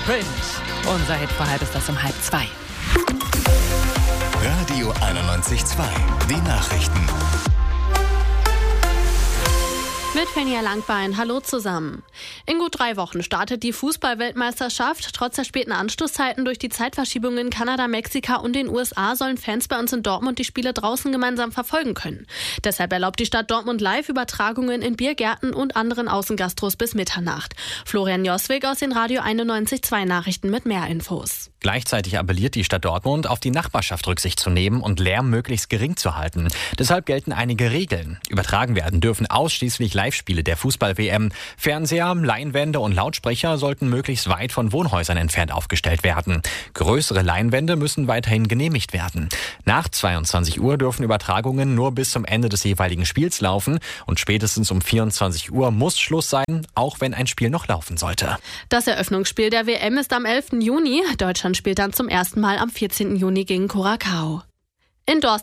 Prince. Unser Hitverhalten ist das um 1:30. Radio 91.2, die Nachrichten. Mit Fenja Langbein, hallo zusammen. In gut 3 Wochen startet die Fußball-Weltmeisterschaft. Trotz der späten Anstoßzeiten durch die Zeitverschiebungen in Kanada, Mexika und den USA sollen Fans bei uns in Dortmund die Spiele draußen gemeinsam verfolgen können. Deshalb erlaubt die Stadt Dortmund Live-Übertragungen in Biergärten und anderen Außengastros bis Mitternacht. Florian Joswig aus den Radio 91.2 Nachrichten mit mehr Infos. Gleichzeitig appelliert die Stadt Dortmund, auf die Nachbarschaft Rücksicht zu nehmen und Lärm möglichst gering zu halten. Deshalb gelten einige Regeln. Übertragen werden dürfen ausschließlich Live-Spiele der Fußball-WM. Fernseher, Leinwände und Lautsprecher sollten möglichst weit von Wohnhäusern entfernt aufgestellt werden. Größere Leinwände müssen weiterhin genehmigt werden. Nach 22 Uhr dürfen Übertragungen nur bis zum Ende des jeweiligen Spiels laufen und spätestens um 24 Uhr muss Schluss sein, auch wenn ein Spiel noch laufen sollte. Das Eröffnungsspiel der WM ist am 11. Juni. Deutschland spielt dann zum ersten Mal am 14. Juni gegen Curacao. In Dorsten